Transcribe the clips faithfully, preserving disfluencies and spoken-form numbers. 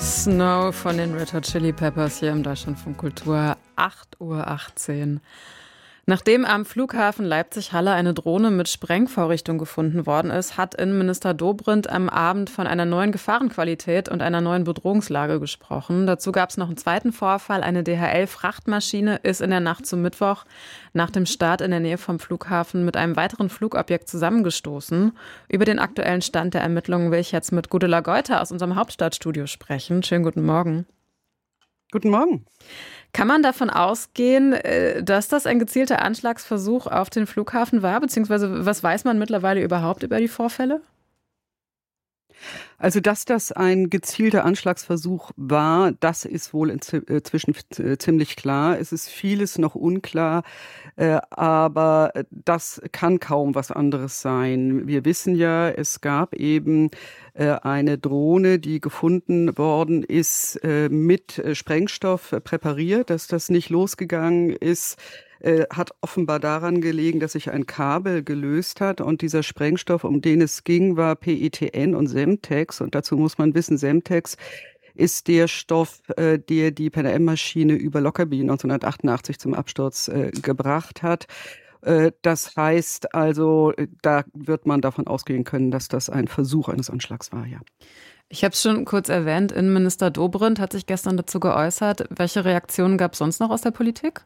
Snow von den Red Hot Chili Peppers hier im Deutschlandfunk Kultur, acht Uhr achtzehn. Nachdem am Flughafen Leipzig-Halle eine Drohne mit Sprengvorrichtung gefunden worden ist, hat Innenminister Dobrindt am Abend von einer neuen Gefahrenqualität und einer neuen Bedrohungslage gesprochen. Dazu gab es noch einen zweiten Vorfall. Eine D H L-Frachtmaschine ist in der Nacht zum Mittwoch nach dem Start in der Nähe vom Flughafen mit einem weiteren Flugobjekt zusammengestoßen. Über den aktuellen Stand der Ermittlungen will ich jetzt mit Gudula Geuter aus unserem Hauptstadtstudio sprechen. Schönen guten Morgen. Guten Morgen. Kann man davon ausgehen, dass das ein gezielter Anschlagsversuch auf den Flughafen war? Beziehungsweise was weiß man mittlerweile überhaupt über die Vorfälle? Also, dass das ein gezielter Anschlagsversuch war, das ist wohl inzwischen ziemlich klar. Es ist vieles noch unklar, aber das kann kaum was anderes sein. Wir wissen ja, es gab eben eine Drohne, die gefunden worden ist, mit Sprengstoff präpariert, dass das nicht losgegangen ist. Hat offenbar daran gelegen, dass sich ein Kabel gelöst hat und dieser Sprengstoff, um den es ging, war P E T N und Semtex und dazu muss man wissen, Semtex ist der Stoff, der die Pan Am-Maschine über Lockerbie neunzehnhundertachtundachtzig zum Absturz gebracht hat. Das heißt also, da wird man davon ausgehen können, dass das ein Versuch eines Anschlags war, ja. Ich habe es schon kurz erwähnt, Innenminister Dobrindt hat sich gestern dazu geäußert. Welche Reaktionen gab es sonst noch aus der Politik?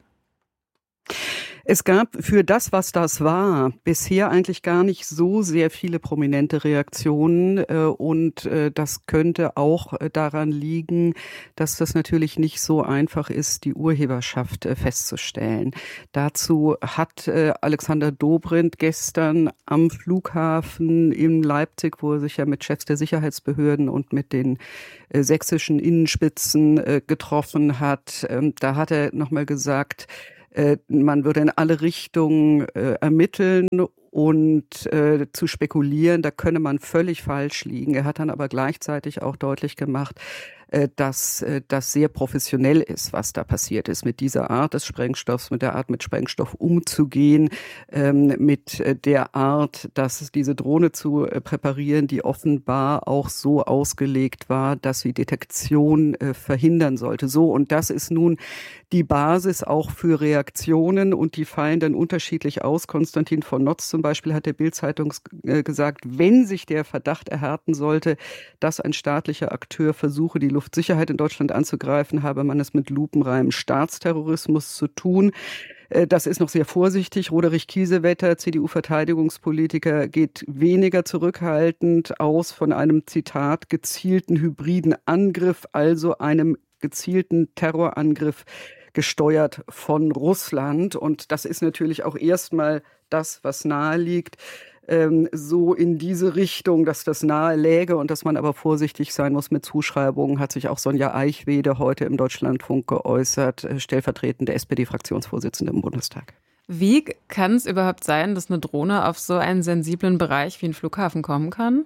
Es gab für das, was das war, bisher eigentlich gar nicht so sehr viele prominente Reaktionen und das könnte auch daran liegen, dass das natürlich nicht so einfach ist, die Urheberschaft festzustellen. Dazu hat Alexander Dobrindt gestern am Flughafen in Leipzig, wo er sich ja mit Chefs der Sicherheitsbehörden und mit den sächsischen Innenspitzen getroffen hat, da hat er nochmal gesagt, man würde in alle Richtungen äh, ermitteln und äh, zu spekulieren, da könne man völlig falsch liegen. Er hat dann aber gleichzeitig auch deutlich gemacht, äh, dass äh, das sehr professionell ist, was da passiert ist, mit dieser Art des Sprengstoffs, mit der Art, mit Sprengstoff umzugehen, ähm, mit äh, der Art, dass diese Drohne zu äh, präparieren, die offenbar auch so ausgelegt war, dass sie Detektion äh, verhindern sollte. So, und das ist nun die Basis auch für Reaktionen und die fallen dann unterschiedlich aus. Konstantin von Notz zum Beispiel hat der Bild-Zeitung gesagt, wenn sich der Verdacht erhärten sollte, dass ein staatlicher Akteur versuche, die Luftsicherheit in Deutschland anzugreifen, habe man es mit lupenreinem Staatsterrorismus zu tun. Das ist noch sehr vorsichtig. Roderich Kiesewetter, C D U-Verteidigungspolitiker, geht weniger zurückhaltend aus von einem, Zitat, gezielten hybriden Angriff, also einem gezielten Terrorangriff gesteuert von Russland. Und das ist natürlich auch erstmal das, was nahe liegt, ähm, so in diese Richtung, dass das nahe läge und dass man aber vorsichtig sein muss mit Zuschreibungen, hat sich auch Sonja Eichwede heute im Deutschlandfunk geäußert, stellvertretende S P D-Fraktionsvorsitzende im Bundestag. Wie kann es überhaupt sein, dass eine Drohne auf so einen sensiblen Bereich wie einen Flughafen kommen kann?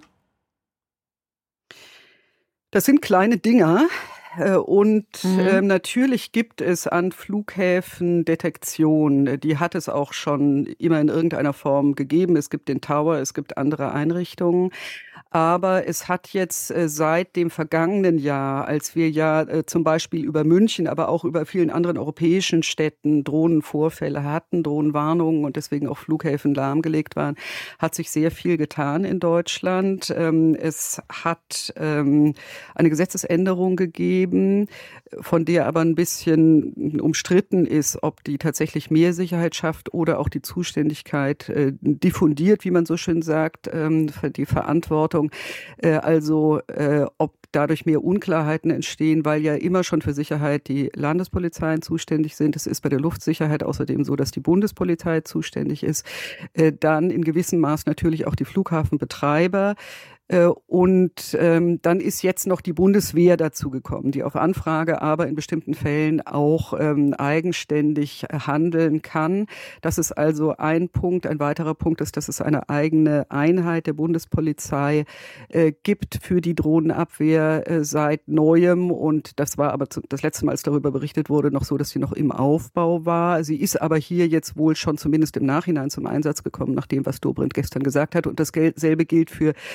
Das sind kleine Dinger. Und mhm. äh, natürlich gibt es an Flughäfen Detektion. Die hat es auch schon immer in irgendeiner Form gegeben. Es gibt den Tower, es gibt andere Einrichtungen. Aber es hat jetzt äh, seit dem vergangenen Jahr, als wir ja äh, zum Beispiel über München, aber auch über vielen anderen europäischen Städten Drohnenvorfälle hatten, Drohnenwarnungen und deswegen auch Flughäfen lahmgelegt waren, hat sich sehr viel getan in Deutschland. Ähm, es hat ähm, eine Gesetzesänderung gegeben, von der aber ein bisschen umstritten ist, ob die tatsächlich mehr Sicherheit schafft oder auch die Zuständigkeit äh, diffundiert, wie man so schön sagt, ähm, für die Verantwortung. Äh, also äh, ob dadurch mehr Unklarheiten entstehen, weil ja immer schon für Sicherheit die Landespolizeien zuständig sind. Es ist bei der Luftsicherheit außerdem so, dass die Bundespolizei zuständig ist. Äh, dann in gewissem Maß natürlich auch die Flughafenbetreiber. Und ähm, dann ist jetzt noch die Bundeswehr dazugekommen, die auf Anfrage aber in bestimmten Fällen auch ähm, eigenständig handeln kann. Das ist also ein Punkt. Ein weiterer Punkt ist, dass es eine eigene Einheit der Bundespolizei äh, gibt für die Drohnenabwehr äh, seit Neuem. Und das war aber zu, das letzte Mal, als darüber berichtet wurde, noch so, dass sie noch im Aufbau war. Sie ist aber hier jetzt wohl schon zumindest im Nachhinein zum Einsatz gekommen, nach dem, was Dobrindt gestern gesagt hat. Und dasselbe gilt für das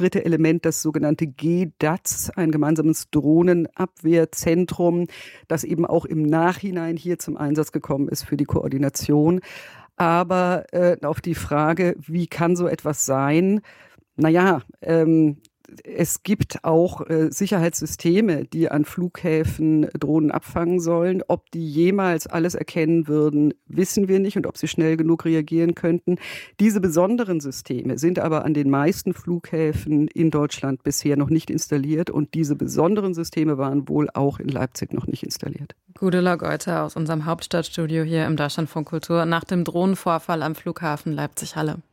dritte Element das sogenannte G D A Z, ein gemeinsames Drohnenabwehrzentrum, das eben auch im Nachhinein hier zum Einsatz gekommen ist für die Koordination. Aber äh, auf die Frage, wie kann so etwas sein? Naja, ähm, es gibt auch äh, Sicherheitssysteme, die an Flughäfen Drohnen abfangen sollen. Ob die jemals alles erkennen würden, wissen wir nicht und ob sie schnell genug reagieren könnten. Diese besonderen Systeme sind aber an den meisten Flughäfen in Deutschland bisher noch nicht installiert und diese besonderen Systeme waren wohl auch in Leipzig noch nicht installiert. Gudula Geuter aus unserem Hauptstadtstudio hier im Deutschlandfunk Kultur nach dem Drohnenvorfall am Flughafen Leipzig-Halle.